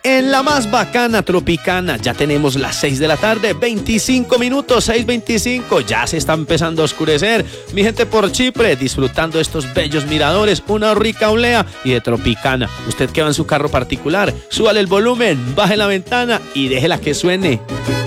En la más bacana Tropicana, ya tenemos las 6 de la tarde, 25 minutos, 6:25, ya se está empezando a oscurecer. Mi gente por Chipre, disfrutando estos bellos miradores, una rica olea y de Tropicana. Usted que va en su carro particular, súbale el volumen, baje la ventana y déjela que suene.